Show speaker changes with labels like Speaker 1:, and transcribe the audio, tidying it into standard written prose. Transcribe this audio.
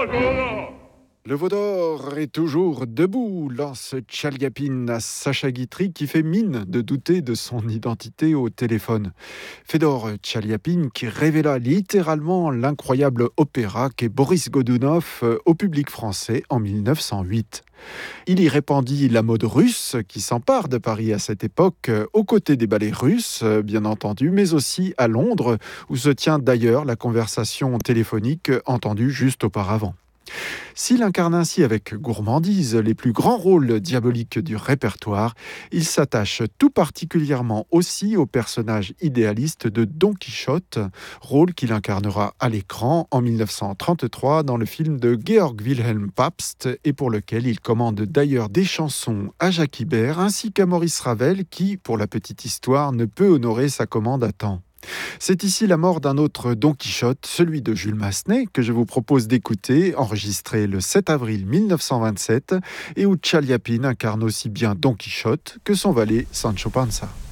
Speaker 1: Le veau d'or est toujours debout, lance Tchaliapine à Sacha Guitry qui fait mine de douter de son identité au téléphone. Fedor Tchaliapine qui révéla littéralement l'incroyable opéra qu'est Boris Godunov au public français en 1908. Il y répandit la mode russe qui s'empare de Paris à cette époque, aux côtés des ballets russes, bien entendu, mais aussi à Londres, où se tient d'ailleurs la conversation téléphonique entendue juste auparavant. S'il incarne ainsi avec gourmandise les plus grands rôles diaboliques du répertoire, il s'attache tout particulièrement aussi au personnage idéaliste de Don Quichotte, rôle qu'il incarnera à l'écran en 1933 dans le film de Georg Wilhelm Pabst et pour lequel il commande d'ailleurs des chansons à Jacques Ibert ainsi qu'à Maurice Ravel qui, pour la petite histoire, ne peut honorer sa commande à temps. C'est ici la mort d'un autre Don Quichotte, celui de Jules Massenet, que je vous propose d'écouter, enregistré le 7 avril 1927, et où Tchaliapine incarne aussi bien Don Quichotte que son valet Sancho Panza.